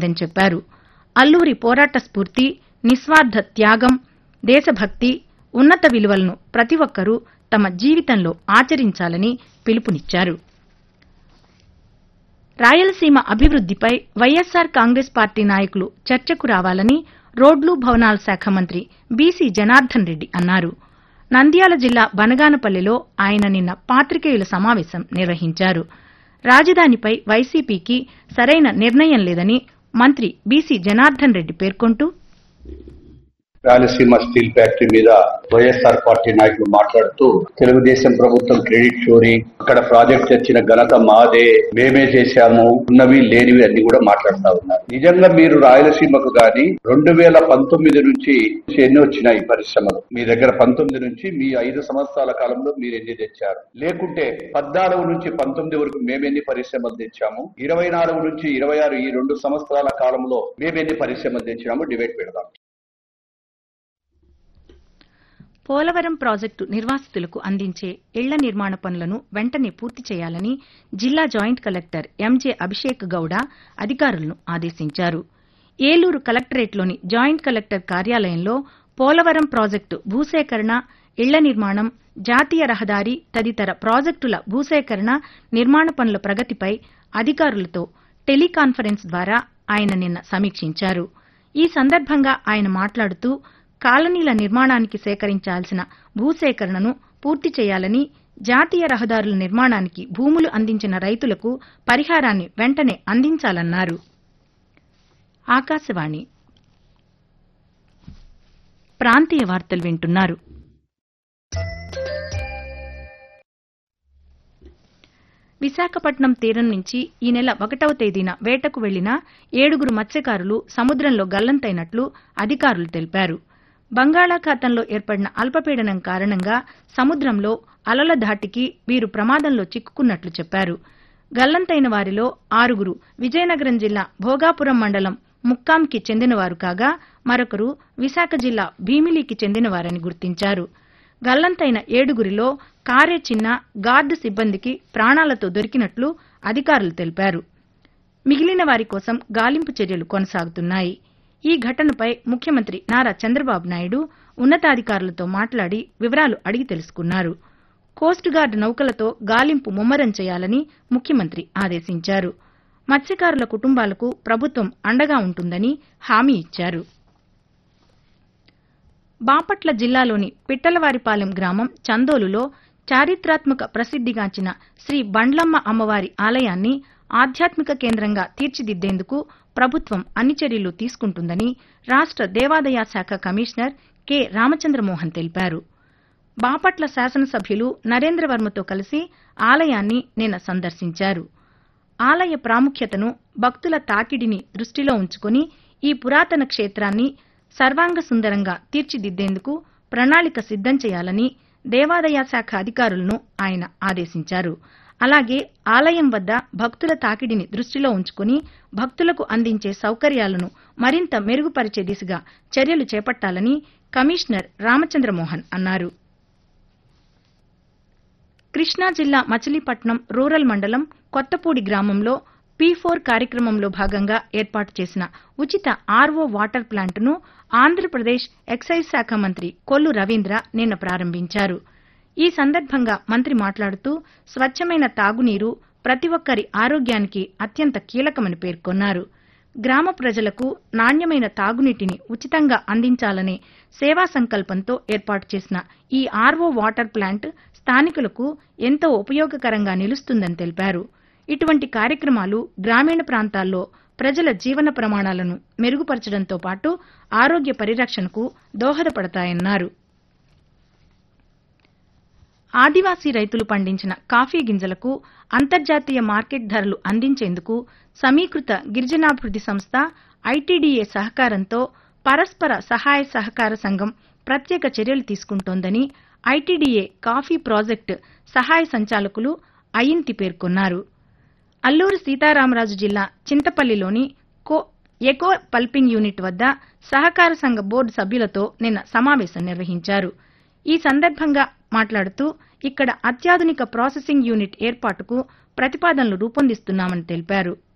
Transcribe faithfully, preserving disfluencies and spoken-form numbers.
జరిగిందని చెప్పారు. అల్లూరి పోరాట స్ఫూర్తి, నిస్వార్థ త్యాగం, దేశభక్తి, ఉన్నత విలువలను ప్రతి ఒక్కరూ తమ జీవితంలో ఆచరించాలని పిలుపునిచ్చారు. రాయలసీమ అభివృద్దిపై వైఎస్సార్ కాంగ్రెస్ పార్టీ నాయకులు చర్చకు రావాలని రోడ్లు, భవనాల శాఖ మంత్రి బీసీ జనార్దన్ రెడ్డి అన్నారు. నంద్యాల జిల్లా బనగానపల్లిలో ఆయన నిన్న పాత్రికేయుల సమావేశం నిర్వహించారు. రాజధానిపై వైసీపీకి సరైన నిర్ణయం లేదని మంత్రి బీసీ జనార్దన్ రెడ్డి పేర్కొంటూ, రాయలసీమ స్టీల్ ఫ్యాక్టరీ మీద వైఎస్ఆర్ పార్టీ నాయకులు మాట్లాడుతూ తెలుగుదేశం ప్రభుత్వం క్రెడిట్ చోరీ, అక్కడ ప్రాజెక్ట్ తెచ్చిన ఘనత మాదే, మేమే చేశాము, ఉన్నవి లేనివి అన్ని కూడా మాట్లాడుతూ ఉన్నారు. నిజంగా మీరు రాయలసీమకు గాని రెండు వేల పంతొమ్మిది నుంచి ఎన్ని వచ్చినాయి పరిశ్రమలు? మీ దగ్గర పంతొమ్మిది నుంచి మీ ఐదు సంవత్సరాల కాలంలో మీరు ఎన్ని తెచ్చారు? లేకుంటే పద్నాలుగు నుంచి పంతొమ్మిది వరకు మేమెన్ని పరిశ్రమలు తెచ్చాము, ఇరవై నాలుగు నుంచి ఇరవై ఆరు ఈ రెండు సంవత్సరాల కాలంలో మేమెన్ని పరిశ్రమలు తెచ్చాము, డిబేట్ పెడదాం. పోలవరం ప్రాజెక్టు నిర్వాసితులకు అందించే ఇళ్ల నిర్మాణ పనులను వెంటనే పూర్తి చేయాలని జిల్లా జాయింట్ కలెక్టర్ ఎంజే అభిషేక్ గౌడ అధికారులను ఆదేశించారు. ఏలూరు కలెక్టరేట్లోని జాయింట్ కలెక్టర్ కార్యాలయంలో పోలవరం ప్రాజెక్టు భూసేకరణ, ఇళ్ల నిర్మాణం, జాతీయ రహదారి తదితర ప్రాజెక్టుల భూసేకరణ, నిర్మాణ పనుల ప్రగతిపై అధికారులతో టెలికాన్ఫరెన్స్ ద్వారా ఆయన నిన్న సమీక్షించారు. ఈ సందర్భంగా ఆయన మాట్లాడుతూ, కాలనీల నిర్మాణానికి సేకరించాల్సిన భూసేకరణను పూర్తి చేయాలని, జాతీయ రహదారుల నిర్మాణానికి భూములు అందించిన రైతులకు పరిహారాన్ని వెంటనే అందించాలన్నారు. ఆకాశవాణి ప్రాంతీయ వార్తలు వింటున్నారు. విశాఖపట్నం తీరం నుంచి ఈ నెల ఒకటవ తేదీన వేటకు వెళ్లిన ఏడుగురు మత్స్యకారులు సముద్రంలో గల్లంతైనట్లు అధికారులు తెలిపారు. బంగాళాఖాతంలో ఏర్పడిన అల్పపీడనం కారణంగా సముద్రంలో అలల ధాటికి వీరు ప్రమాదంలో చిక్కుకున్నట్లు చెప్పారు. గల్లంతైన వారిలో ఆరుగురు విజయనగరం జిల్లా భోగాపురం మండలం ముక్కాంకి చెందినవారు కాగా, మరొకరు విశాఖ జిల్లా భీమిలికి చెందినవారని గుర్తించారు. గల్లంతైన ఏడుగురిలో కారే చిన్న, గార్డు సిబ్బందికి ప్రాణాలతో దొరికినట్లు అధికారులు తెలిపారు. మిగిలిన వారి కోసం గాలింపు చర్యలు కొనసాగుతున్నాయి. ఈ ఘటనపై ముఖ్యమంత్రి నారా చంద్రబాబు నాయుడు ఉన్నతాధికారులతో మాట్లాడి వివరాలు అడిగి తెలుసుకున్నారు. కోస్ట్ గార్డు నౌకలతో గాలింపు ముమ్మరం చేయాలని ముఖ్యమంత్రి ఆదేశించారు. మత్స్యకారుల కుటుంబాలకు ప్రభుత్వం అండగా ఉంటుందని హామీ ఇచ్చారు. బాపట్ల జిల్లాలోని పిట్టలవారిపాలెం గ్రామం చందోలులో చారిత్రాత్మక ప్రసిద్దిగాంచిన శ్రీ బండ్లమ్మ అమ్మవారి ఆలయాన్ని ఆధ్యాత్మిక కేంద్రంగా తీర్చిదిద్దేందుకు ప్రభుత్వం అన్ని చర్యలు తీసుకుంటుందని రాష్ట దేవాదాయ శాఖ కమిషనర్ కె రామచంద్రమోహన్ తెలిపారు. బాపట్ల శాసనసభ్యులు నరేంద్రవర్మతో కలిసి ఆలయాన్ని నిన్న సందర్శించారు. ఆలయ ప్రాముఖ్యతను, భక్తుల తాకిడిని దృష్టిలో ఉంచుకుని ఈ పురాతన క్షేత్రాన్ని సర్వాంగ సుందరంగా తీర్చిదిద్దేందుకు ప్రణాళిక సిద్దం చేయాలని దేవాదాయ శాఖ అధికారులను ఆయన ఆదేశించారు. అలాగే ఆలయం వద్ద భక్తుల తాకిడిని దృష్టిలో ఉంచుకుని భక్తులకు అందించే సౌకర్యాలను మరింత మెరుగుపరిచే దిశగా చర్యలు చేపట్టాలని కమిషనర్ రామచంద్రమోహన్ అన్నారు. కృష్ణా జిల్లా మచిలీపట్నం రూరల్ మండలం కొత్తపూడి గ్రామంలో పీ ఫోర్ కార్యక్రమంలో భాగంగా ఏర్పాటు చేసిన ఉచిత ఆర్వో వాటర్ ప్లాంటును ఆంధ్రప్రదేశ్ ఎక్సైజ్ శాఖ మంత్రి కొల్లు రవీంద్ర నిన్న ప్రారంభించారు. ఈ సందర్భంగా మంత్రి మాట్లాడుతూ, స్వచ్ఛమైన తాగునీరు ప్రతి ఒక్కరి ఆరోగ్యానికి అత్యంత కీలకమని పేర్కొన్నారు. గ్రామ ప్రజలకు నాణ్యమైన తాగునీటిని ఉచితంగా అందించాలనే సేవా సంకల్పంతో ఏర్పాటు చేసిన ఈ ఆర్వో వాటర్ ప్లాంట్ స్థానికులకు ఎంతో ఉపయోగకరంగా నిలుస్తుందని తెలిపారు. ఇటువంటి కార్యక్రమాలు గ్రామీణ ప్రాంతాల్లో ప్రజల జీవన ప్రమాణాలను మెరుగుపరచడంతో పాటు ఆరోగ్య పరిరక్షణకు దోహదపడతాయన్నారు. ఆదివాసీ రైతులు పండించిన కాఫీ గింజలకు అంతర్జాతీయ మార్కెట్ ధరలు అందించేందుకు సమీకృత గిరిజనాభివృద్ది సంస్థ ఐటీడీఏ సహకారంతో పరస్పర సహాయ సహకార సంఘం ప్రత్యేక చర్యలు తీసుకుంటోందని ఐటీడీఏ కాఫీ ప్రాజెక్టు సహాయ సంచాలకులు అయింతి పేర్కొన్నారు. అల్లూరు సీతారామరాజు జిల్లా చింతపల్లిలోని కో ఎకో పల్పింగ్ యూనిట్ వద్ద సహకార సంఘ బోర్డు సభ్యులతో నిన్న సమావేశం నిర్వహించారు. ఈ సందర్భంగా మాట్లాడుతూ, ఇక్కడ అత్యాధునిక ప్రాసెసింగ్ యూనిట్ ఏర్పాటుకు ప్రతిపాదనలు రూపొందిస్తున్నామని తెలిపారు.